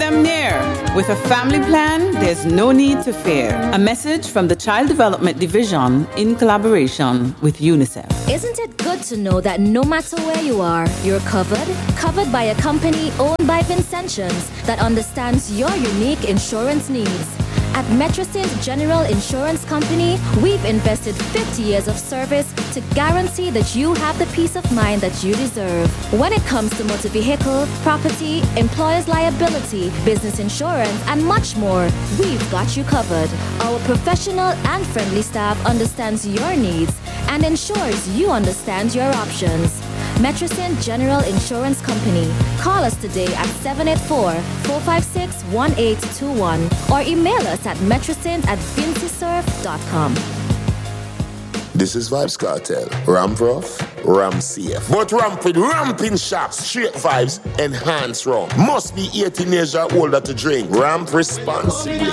them near. With a family plan, there's no need to fear. A message from the Child Development Division in collaboration with UNICEF. Isn't it good to know that no matter where you are, you're covered? Covered by a company owned by Vincentians that understands your unique insurance needs. At Metrosint General Insurance Company, we've invested 50 years of service to guarantee that you have the peace of mind that you deserve. When it comes to motor vehicle, property, employer's liability, business insurance, and much more, we've got you covered. Our professional and friendly staff understands your needs and ensures you understand your options. Metrosint General Insurance Company. Call us today at 784-456-1821 or email us at metrosint@vincisurf.com. This is Vibes Cartel. Ramp rough, ram safe. But ramp with ramping shots, straight vibes, enhanced rum. Must be 18 years or older to drink. Ramp responsibly.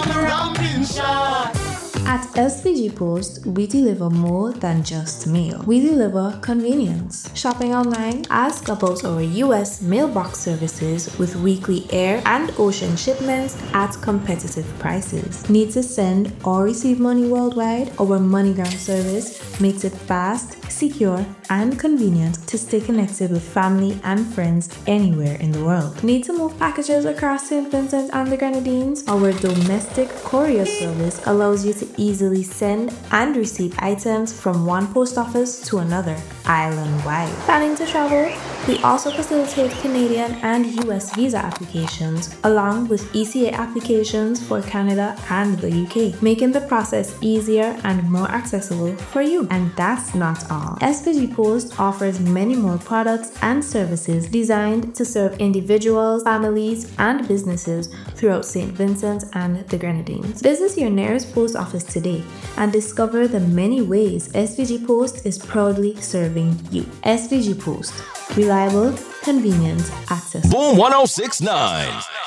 At SPG Post, we deliver more than just mail. We deliver convenience. Shopping online? Ask about our US mailbox services with weekly air and ocean shipments at competitive prices. Need to send or receive money worldwide? Our MoneyGram service makes it fast, secure, and convenient to stay connected with family and friends anywhere in the world. Need to move packages across St. Vincent and the Grenadines? Our domestic courier service allows you to easily send and receive items from one post office to another, island-wide. Planning to travel? We also facilitate Canadian and US visa applications, along with ECA applications for Canada and the UK, making the process easier and more accessible for you. And that's not all. SPG Post offers many more products and services designed to serve individuals, families, and businesses throughout St. Vincent and the Grenadines. Visit your nearest post office today and discover the many ways SPG Post is proudly serving you. SPG Post. Reliable, convenient, accessible. Boom 1069.